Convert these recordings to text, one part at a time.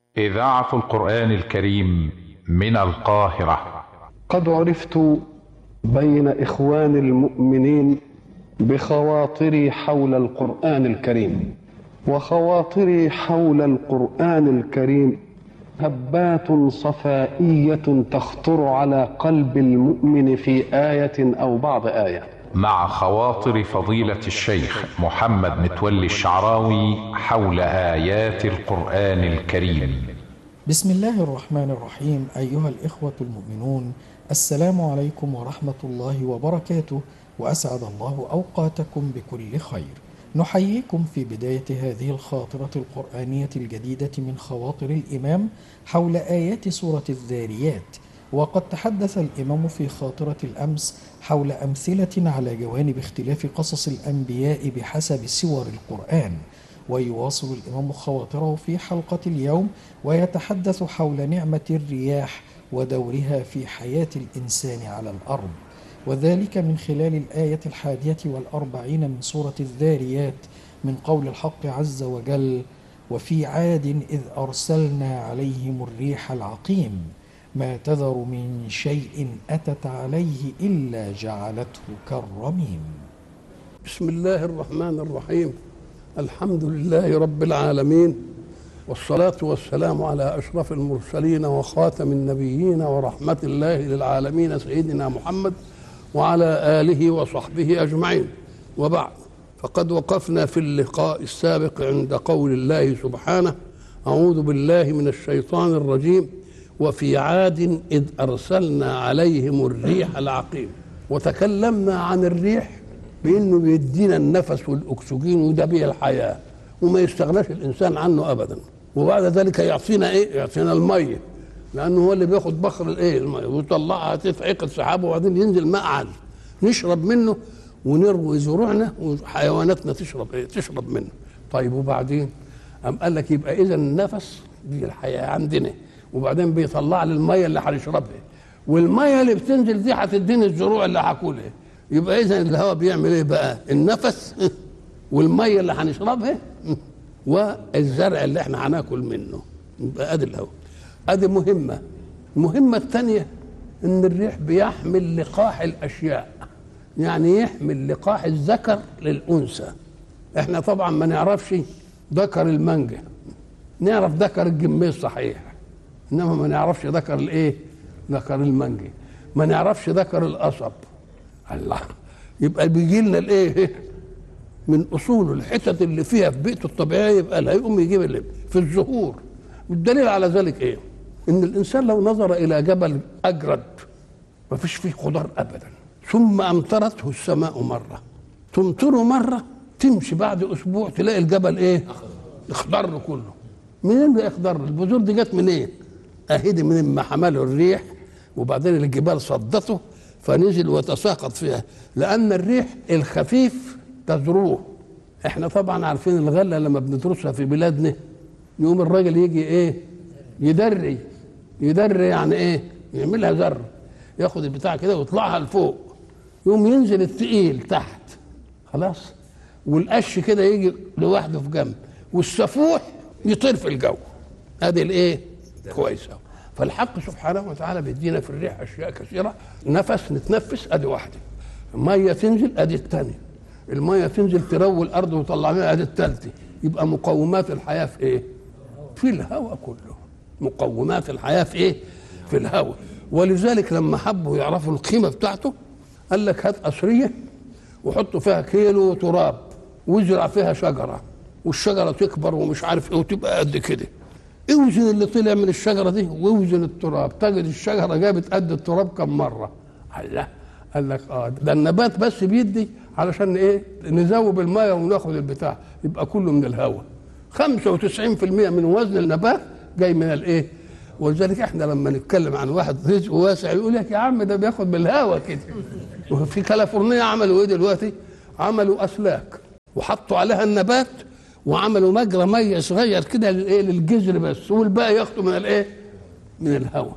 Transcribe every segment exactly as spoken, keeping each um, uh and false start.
إذاعة القرآن الكريم من القاهرة. قد عرفت بين إخوان المؤمنين بخواطري حول القرآن الكريم، وخواطري حول القرآن الكريم هبات صفائية تخطر على قلب المؤمن في آية أو بعض آية. مع خواطر فضيلة الشيخ محمد متولي الشعراوي حول آيات القرآن الكريم. بسم الله الرحمن الرحيم. أيها الإخوة المؤمنون، السلام عليكم ورحمة الله وبركاته، وأسعد الله أوقاتكم بكل خير. نحييكم في بداية هذه الخاطرة القرآنية الجديدة من خواطر الإمام حول آيات سورة الذاريات. وقد تحدث الإمام في خاطرة الأمس حول أمثلة على جوانب اختلاف قصص الأنبياء بحسب سور القرآن، ويواصل الإمام خواطره في حلقة اليوم ويتحدث حول نعمة الرياح ودورها في حياة الإنسان على الأرض، وذلك من خلال الآية الحادية والأربعين من سورة الذاريات من قول الحق عز وجل: وفي عاد إذ أرسلنا عليهم الريح العقيم ما تذر من شيء أتت عليه إلا جعلته كالرميم. بسم الله الرحمن الرحيم. الحمد لله رب العالمين، والصلاة والسلام على أشرف المرسلين وخاتم النبيين ورحمة الله للعالمين سيدنا محمد وعلى آله وصحبه أجمعين، وبعد. فقد وقفنا في اللقاء السابق عند قول الله سبحانه: أعوذ بالله من الشيطان الرجيم، وفي عاد إذ أرسلنا عليهم الريح العقيم. وتكلمنا عن الريح بأنه بيدينا النفس والأكسجين وده بيه الحياة وما يستغناش الإنسان عنه أبدا. وبعد ذلك يعطينا إيه؟ يعطينا المية، لأنه هو اللي بياخد بخر الإيه؟ المية ويطلعها تفعيق السحاب وبعدين ينزل ماء عذب نشرب منه ونروي زروعنا وحيواناتنا تشرب إيه؟ تشرب منه. طيب وبعدين أم قال لك يبقى إذا النفس دي الحياة عندنا، وبعدين بيطلع لي المية اللي هنشربها، والمية اللي بتنزل دي هتديني الزروع اللي هاكلها. يبقى اذا الهواء بيعمل ايه بقى؟ النفس والميه اللي هنشربها والزرع اللي احنا هناكل منه. يبقى ادي الهواء. ادي مهمه. المهمه الثانيه ان الريح بيحمل لقاح الاشياء، يعني يحمل لقاح الذكر للانثى. احنا طبعا ما نعرفش ذكر المانجا، نعرف ذكر الجميز صحيح، انما ما نعرفش ذكر الايه؟ ذكر المانجا. ما نعرفش ذكر القصب. الله، يبقى بيجي لنا الايه؟ من اصول الحتت اللي فيها في بيئته الطبيعيه، يبقى لا يقوم يجيب اللي في الزهور. والدليل على ذلك ايه؟ ان الانسان لو نظر الى جبل اجرد ما فيش فيه خضار ابدا، ثم امطرته السماء مره، تمطره مره، تمشي بعد اسبوع تلاقي الجبل ايه؟ اخضر كله. منين ده اخضر؟ البذور دي جت منين؟ ايه؟ اهدي من ما حمله الريح، وبعدين الجبال صدته فنزل وتساقط فيها، لأن الريح الخفيف تذروه. احنا طبعا عارفين الغلة لما بندرسها في بلادنا، يوم الراجل يجي ايه؟ يدري يدري يعني ايه؟ يعملها ذر، ياخد البتاع كده ويطلعها لفوق، يوم ينزل الثقيل تحت خلاص، والقش كده يجي لوحده في جنب، والسفوح يطير في الجو. ادي الايه؟ كويس قوي. فالحق سبحانه وتعالى بيدينا في الريح اشياء كثيره. نفس نتنفس ادي واحده، الميه تنزل ادي الثانيه، الميه تنزل تروي الارض وتطلع منها ادي الثالثه. يبقى مقومات الحياه في ايه؟ في الهواء كله. مقومات الحياه في ايه؟ في الهواء. ولذلك لما حبوا يعرفوا القيمه بتاعته قال لك هات قصريه وحطوا فيها كيلو تراب وازرع فيها شجره، والشجره تكبر ومش عارف ايه وتبقى قد كده. اوزن اللي طلع من الشجره دي واوزن التراب، تجد الشجره جابت قد التراب كم مره. الله، قال لك اه ده النبات بس بيدي علشان ايه؟ نذوب الميه وناخد البتاع، يبقى كله من الهواء. خمسة وتسعين بالمئة من وزن النبات جاي من الايه؟ ولذلك احنا لما نتكلم عن واحد رزقه واسع يقول لك يا عم ده بياخد بالهواء كده. وفي كاليفورنيا عملوا ايه دلوقتي؟ عملوا اسلاك وحطوا عليها النبات وعملوا مجرى ميه صغير كده للايه؟ للجذر بس، والباقي ياخدوا من الايه؟ من الهواء.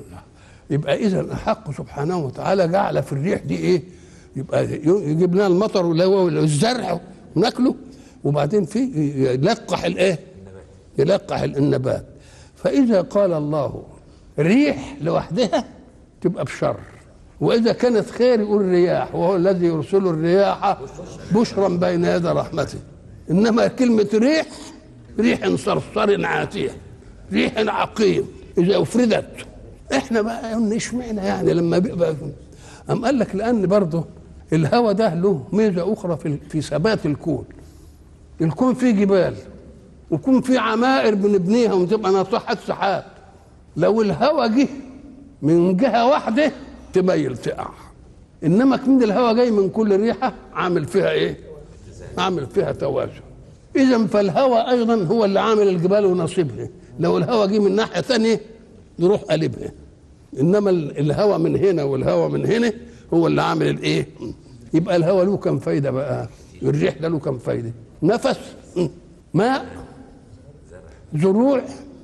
يبقى اذا الحق سبحانه وتعالى جعل في الريح دي ايه؟ يبقى يجيب لنا المطر والزرع وناكله، وبعدين في يلقح الايه؟ يلقح النبات. فإذا قال الله ريح لوحدها تبقى بشر، وإذا كانت خير يقول رياح، وهو الذي يرسل الرياح بشرا بين يدي رحمته. إنما كلمة ريح، ريح صرصر عاتية، ريح عقيم إذا أفردت. إحنا بقى اشمعنى يعني لما بيبقى أم قال لك لأن برضه الهواء ده له ميزة أخرى في في ثبات الكون. الكون فيه جبال ويكون فيه عمائر بنبنيها وتبقى ناطحات سحاب، لو الهواء جه من جهة واحدة تميل تقع، إنما كمان الهواء جاي من كل ريحة عامل فيها إيه؟ عامل فيها توازن. إذا فالهواء أيضا هو اللي عامل الجبال ونصيبها، لو الهواء جه من ناحية ثانية يروح قلبها، إنما الهواء من هنا والهواء من هنا هو اللي عامل الإيه؟ يبقى الهواء له كم فايدة بقى؟ الريح ده له كم فايدة؟ نفس، ماء، زروع،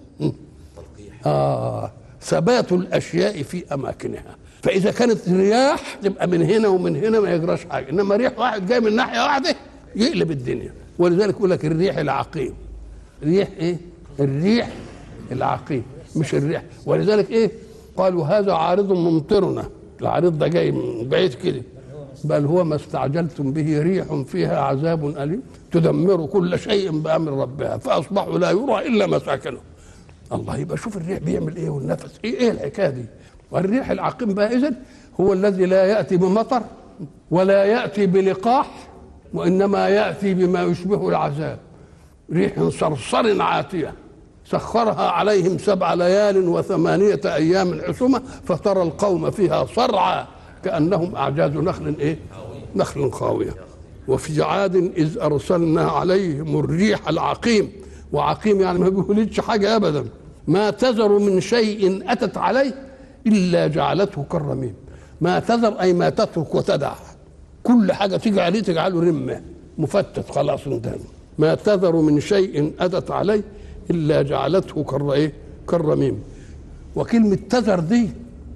آه ثبات الأشياء في أماكنها. فإذا كانت رياح تبقى من هنا ومن هنا ما يجراش حاجة، إنما ريح واحد جاي من ناحية واحدة يقلب الدنيا. ولذلك يقول لك الريح العقيم. ريح إيه؟ الريح العقيم مش الريح. ولذلك إيه؟ قالوا هذا عارض ممطرنا، العارض ده جاي من بعيد كده، بل هو ما استعجلتم به ريح فيها عذاب أليم تدمر كل شيء بأمر ربها فأصبحوا لا يرى إلا مساكنه. الله، يبقى شوف الريح بيعمل ايه والنفس ايه ايه الحكايه دي. والريح العقيم بقى اذن هو الذي لا ياتي بمطر ولا ياتي بلقاح، وانما ياتي بما يشبه العذاب. ريح صرصر عاتيه سخرها عليهم سبع ليال وثمانيه ايام حسوما فترى القوم فيها صرعى كانهم اعجاز نخل ايه؟ نخل خاويه. وفي عاد اذ ارسلنا عليهم الريح العقيم، وعقيم يعني ما بيقولش حاجه ابدا، ما تذر من شيء اتت عليه الا جعلته كالرميم. ما تذر اي ما تترك وتدع، كل حاجه تيجي عليه تجعله رمه مفتت خلاص انتهى. ما تذر من شيء اتت عليه الا جعلته كالرميم كالرميم. وكلمه تذر دي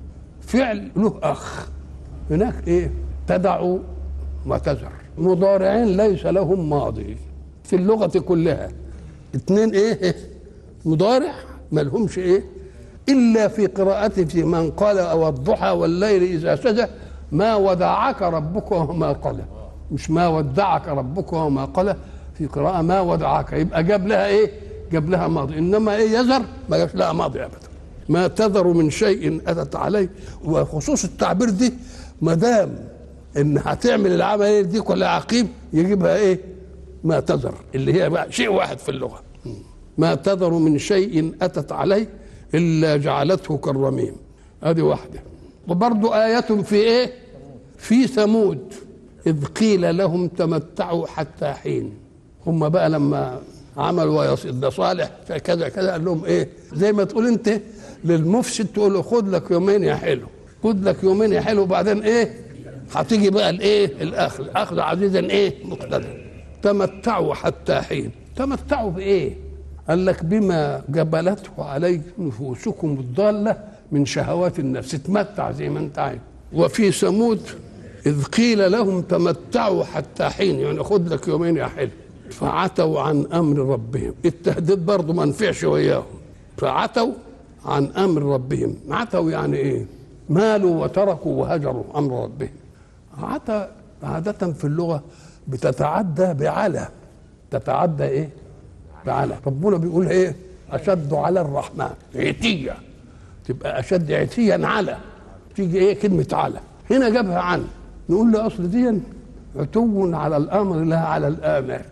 فعل له اخ هناك ايه؟ تدع وتذر، مضارعين ليس لهم ماضي في اللغه كلها، اثنين ايه؟ مضارع ما لهمش ايه؟ الا في قراءته في من قال او الضحى والليل اذا سجى ما ودعك ربك وما قلى، مش ما ودعك ربك وما قلى، في قراءه ما ودعك، يبقى جاب لها ايه؟ جاب لها ماضي. انما ايه؟ يذر ما جابش لها ماضي ابدا. ما تذر من شيء اتت عليه. وخصوص التعبير دي ما دام ان هتعمل العمليه دي كلها عقيم يجيبها ايه؟ ما تذر، اللي هي بقى شيء واحد في اللغه. ما تذر من شيء اتت عليه الا جعلته كالرميم. هذه واحده. وبرضه آية في ايه؟ في ثمود اذ قيل لهم تمتعوا حتى حين. هم بقى لما عملوا ويصيد صالح كذا كذا قال لهم ايه؟ زي ما تقول انت للمفسد تقول له خد لك يومين يا حلو، خد لك يومين يا حلو، وبعدين ايه؟ هتيجي بقى الايه؟ الاخذ، اخذ عزيزا ايه؟ مقتدر. تمتعوا حتى حين. تمتعوا بايه؟ قال لك بما جبلته عليه نفوسكم الضاله من شهوات النفس، تمتع زي ما انت عايز. وفي ثمود اذ قيل لهم تمتعوا حتى حين، يعني خد لك يومين يا حلو، فعتوا عن امر ربهم. التهديد برضه ما نفعش وياهم، فعتوا عن امر ربهم. عتوا يعني ايه؟ مالوا وتركوا وهجروا امر ربهم. عتى عاده في اللغه بتتعدى بعلى، تتعدى ايه؟ بعلى. ربنا بيقول ايه؟ اشد على الرحمن عتيه، تبقى اشد عتيا على، تيجي ايه؟ كلمه على هنا جابها عن. نقول له اصل دي عتو على الامر لا على الامر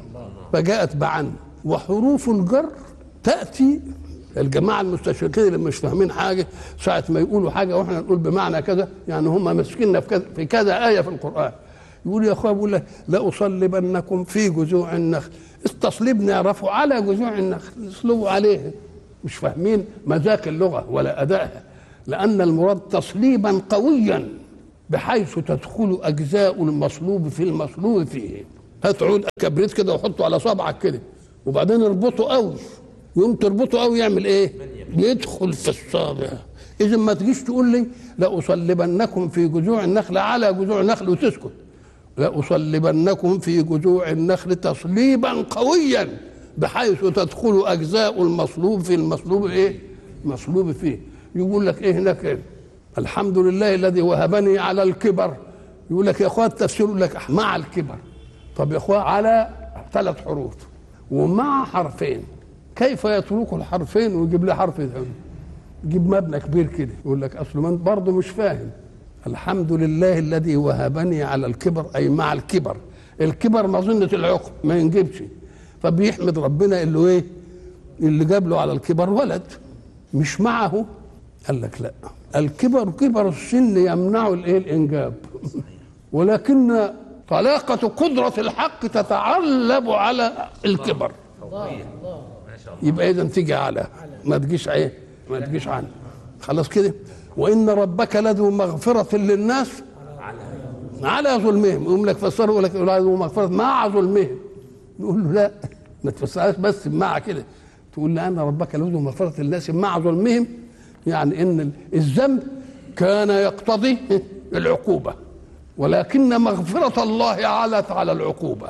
فجاءت بعن. وحروف الجر تاتي، الجماعه المستشرقين اللي مش فاهمين حاجه ساعه ما يقولوا حاجه واحنا نقول بمعنى كذا، يعني هم ماسكيننا في كذا في كذا ايه في القران. يقول يا اخويا، بقول لك لاصلبنكم في جذوع النخل. التصليب نعرفه على جذوع النخل، نصلبوا عليه. مش فاهمين مذاق اللغه ولا ادائها، لان المراد تصليبا قويا بحيث تدخل اجزاء المصلوب في المصلوب فيه. هات عود كبريت كده وحطه على صبعك كده وبعدين اربطه قوي، يوم تربطه قوي يعمل ايه؟ يدخل في الصابع. اذا ما تجيش تقول لي لاصلبنكم في جذوع النخل على جذوع النخل وتسكت، لاصلبنكم في جذوع النخل تصليبا قويا بحيث تدخل أجزاء المصلوب في المصلوب إيه؟ مصلوب فيه. يقول لك إيه هناك إيه؟ الحمد لله الذي وهبني على الكبر. يقول لك يا أخوة التفسير يقول لك مع الكبر. طب يا أخوة على ثلاث حروف ومع حرفين، كيف يترك الحرفين ويجيب لي حرف ثاني؟ يجيب مبنى كبير كده. يقول لك أصل من برضه مش فاهم. الحمد لله الذي وهبني على الكبر أي مع الكبر. الكبر مظنة العقم ما ينجبش، فبيحمد ربنا اللي ايه اللي جاب له على الكبر ولد مش معه. قال لك لا، الكبر كبر السن يمنع الايه الانجاب ولكن طلاقة قدرة الحق تتعلب على الكبر. يبقى اذا تيجي على ما تجيش ايه ما تجيش عنه خلاص كده. وان ربك لذو مغفرة للناس على ظلمهم. يقول لك فسره يقول لك لذو مغفرة مع ظلمهم. نقول له لا، ما تفسرهاش بس مع كده، تقول لأن ربك لذو مغفرة للناس مع ظلمهم، يعني ان الذنب كان يقتضي العقوبة ولكن مغفرة الله علت على العقوبة.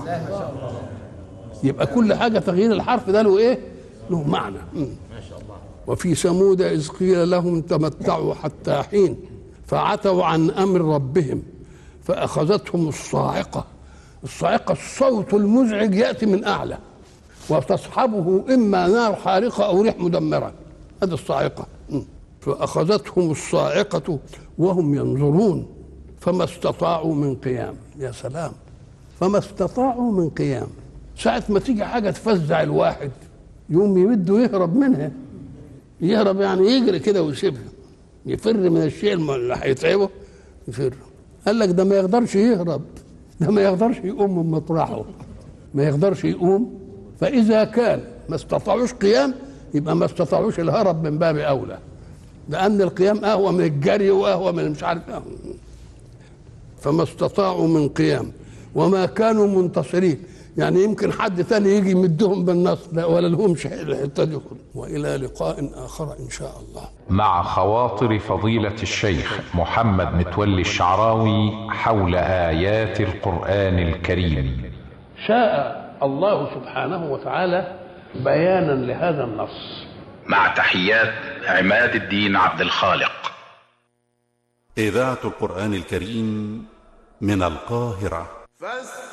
يبقى كل حاجة تغيير الحرف ده له ايه؟ له معنى. ما شاء الله. وفي ثمود إذ قيل لهم تمتعوا حتى حين فعتوا عن أمر ربهم فأخذتهم الصاعقة. الصاعقة الصوت المزعج يأتي من أعلى وتصحبه إما نار حارقة أو ريح مدمرة. هذه الصاعقة. فأخذتهم الصاعقة وهم ينظرون فما استطاعوا من قيام. يا سلام، فما استطاعوا من قيام. ساعة ما تيجي حاجة تفزع الواحد يوم يمد ويهرب منها. يهرب يعني يجري كده ويسيبها، يفر من الشيء اللي هيتعبه يفر. قال لك ده ما يقدرش يهرب، ده ما يقدرش يقوم من مطرحه، ما يقدرش يقوم. فإذا كان ما استطاعوش قيام يبقى ما استطاعوش الهرب من باب أولى، لأن القيام أهوى من الجري وأهوى من مش عارف أهوى. فما استطاعوا من قيام وما كانوا منتصرين. يعني يمكن حد تاني يجي يمدهم بالنصر، لا ولا لهمش الحته دي. والى لقاء اخر ان شاء الله. مع خواطر فضيلة الشيخ محمد متولي الشعراوي حول آيات القرآن الكريم. شاء الله سبحانه وتعالى بيانا لهذا النص. مع تحيات عماد الدين عبد الخالق. إذاعة القرآن الكريم من القاهرة.